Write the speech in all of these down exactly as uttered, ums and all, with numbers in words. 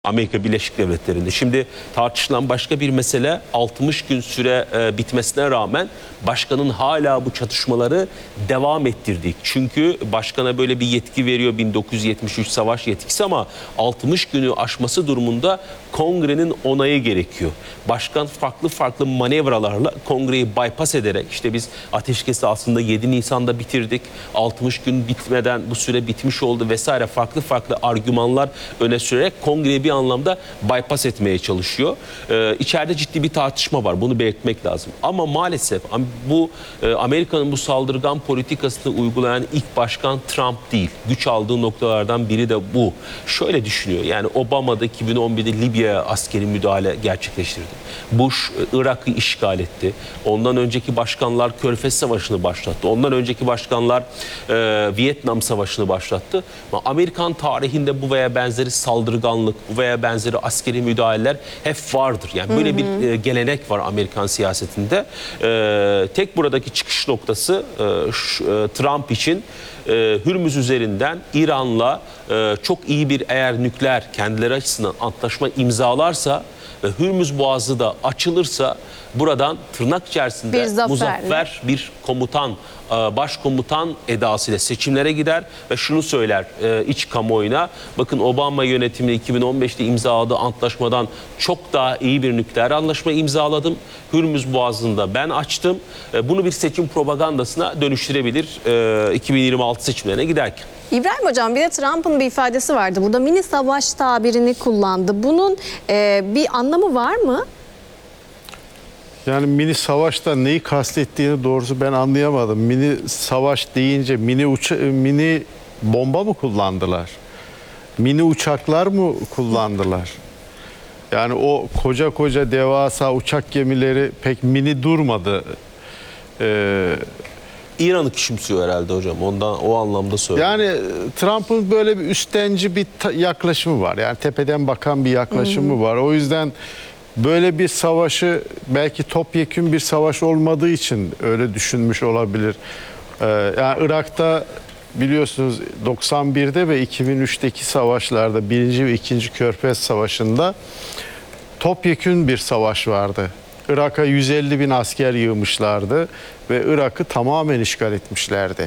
Amerika Birleşik Devletleri'nde. Şimdi tartışılan başka bir mesele altmış gün süre e, bitmesine rağmen başkanın hala bu çatışmaları devam ettirdik. Çünkü başkana böyle bir yetki veriyor bin dokuz yüz yetmiş üç savaş yetkisi ama altmış günü aşması durumunda kongrenin onayı gerekiyor. Başkan farklı farklı manevralarla kongreyi bypass ederek işte biz ateşkesi aslında yedi Nisan'da bitirdik. altmış gün bitmeden bu süre bitmiş oldu vesaire farklı farklı argümanlar öne sürerek kongreyi bir anlamda bypass etmeye çalışıyor. Ee, içeride ciddi bir tartışma var. Bunu belirtmek lazım. Ama maalesef bu e, Amerika'nın bu saldırgan politikasını uygulayan ilk başkan Trump değil. Güç aldığı noktalardan biri de bu. Şöyle düşünüyor. Yani Obama'da iki bin on birde Libya'ya askeri müdahale gerçekleştirdi. Bush Irak'ı işgal etti. Ondan önceki başkanlar Körfez Savaşı'nı başlattı. Ondan önceki başkanlar e, Vietnam Savaşı'nı başlattı. Ama Amerikan tarihinde bu veya benzeri saldırganlık, bu veya benzeri askeri müdahaleler hep vardır. Yani böyle hı hı. bir e, gelenek var Amerikan siyasetinde. E, tek buradaki çıkış noktası e, şu, e, Trump için e, Hürmüz üzerinden İran'la e, çok iyi bir eğer nükleer kendileri açısından antlaşma imzalarsa ve Hürmüz Boğazı da açılırsa buradan tırnak içerisinde bir muzaffer bir komutan, başkomutan edasıyla seçimlere gider ve şunu söyler iç kamuoyuna: bakın Obama yönetimi iki bin on beşte imzaladığı antlaşmadan çok daha iyi bir nükleer anlaşma imzaladım. Hürmüz Boğazı'nda ben açtım. Bunu bir seçim propagandasına dönüştürebilir iki bin yirmi altı seçimlerine giderken. İbrahim Hocam, bir de Trump'ın bir ifadesi vardı. Burada mini savaş tabirini kullandı. Bunun e, bir anlamı var mı? Yani mini savaşta neyi kastettiğini doğrusu ben anlayamadım. Mini savaş deyince mini uça mini bomba mı kullandılar? Mini uçaklar mı kullandılar? Yani o koca koca devasa uçak gemileri pek mini durmadı. Ee, İran'ı küçümsüyor herhalde hocam. Ondan o anlamda söylüyorum. Yani Trump'ın böyle bir üstenci bir yaklaşımı var. Yani tepeden bakan bir yaklaşımı hmm. var. O yüzden böyle bir savaşı belki topyekün bir savaş olmadığı için öyle düşünmüş olabilir. Ee, yani Irak'ta biliyorsunuz doksan birde ve iki bin üçteki savaşlarda birinci ve ikinci Körfez Savaşı'nda topyekün bir savaş vardı. Irak'a yüz elli bin asker yığmışlardı ve Irak'ı tamamen işgal etmişlerdi.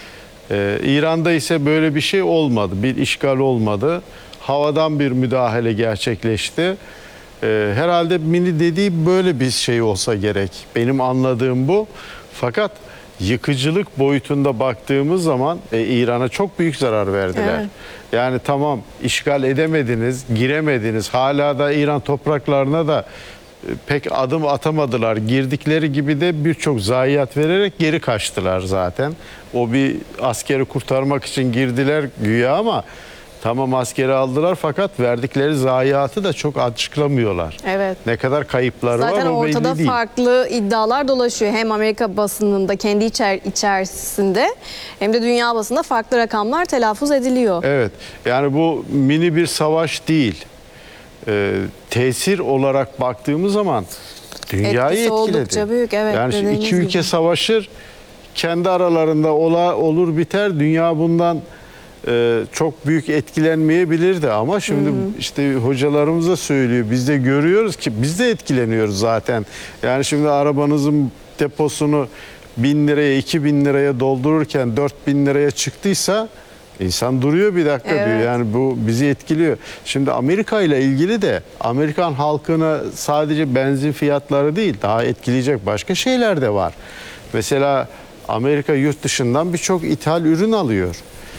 Ee, İran'da ise böyle bir şey olmadı, bir işgal olmadı. Havadan bir müdahale gerçekleşti. Ee, herhalde mini dediği böyle bir şey olsa gerek. Benim anladığım bu. Fakat yıkıcılık boyutunda baktığımız zaman e, İran'a çok büyük zarar verdiler. Evet. Yani tamam, işgal edemediniz, giremediniz. Hala da İran topraklarına da pek adım atamadılar. Girdikleri gibi de birçok zayiat vererek geri kaçtılar zaten. O bir askeri kurtarmak için girdiler güya ama tamam, askeri aldılar fakat verdikleri zayiatı da çok açıklamıyorlar. Evet. Ne kadar kayıpları zaten var o belli değil. Zaten ortada farklı iddialar dolaşıyor. Hem Amerika basınında kendi içer içerisinde hem de dünya basında farklı rakamlar telaffuz ediliyor. Evet. Yani bu mini bir savaş değil. Ee, tesir olarak baktığımız zaman dünyayı etkisi etkiledi. Oldukça büyük, evet. Yani şimdi iki ülke gibi. savaşır, kendi aralarında ola, olur biter. Dünya bundan e, çok büyük etkilenmeyebilirdi ama şimdi hı hı. işte hocalarımız da söylüyor. Biz de görüyoruz ki biz de etkileniyoruz zaten. Yani şimdi arabanızın deposunu bin liraya, iki bin liraya doldururken dört bin liraya çıktıysa İnsan duruyor bir dakika evet. diyor. Yani bu bizi etkiliyor. Şimdi Amerika ile ilgili de Amerikan halkına sadece benzin fiyatları değil, daha etkileyecek başka şeyler de var. Mesela Amerika yurt dışından birçok ithal ürün alıyor.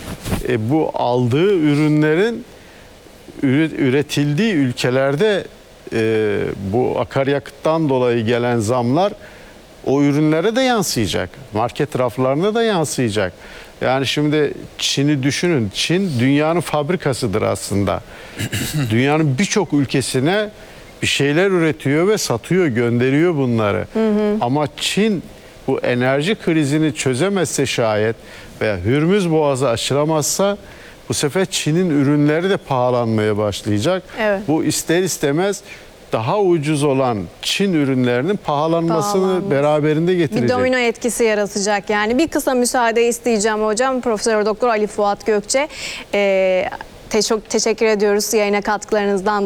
E, bu aldığı ürünlerin üretildiği ülkelerde e, bu akaryakıttan dolayı gelen zamlar o ürünlere de yansıyacak. Market raflarına da yansıyacak. Yani şimdi Çin'i düşünün. Çin dünyanın fabrikasıdır aslında. Dünyanın birçok ülkesine bir şeyler üretiyor ve satıyor, gönderiyor bunları. Hı hı. Ama Çin bu enerji krizini çözemezse şayet veya Hürmüz Boğazı açılamazsa bu sefer Çin'in ürünleri de pahalanmaya başlayacak. Evet. Bu ister istemez daha ucuz olan Çin ürünlerinin pahalanmasını Pahalanmış. beraberinde getirecek. Bir domino etkisi yaratacak. Yani bir kısa müsaade isteyeceğim hocam. Profesör Doktor Ali Fuat Gökçe. Ee, te- çok teşekkür ediyoruz yayına katkılarınızdan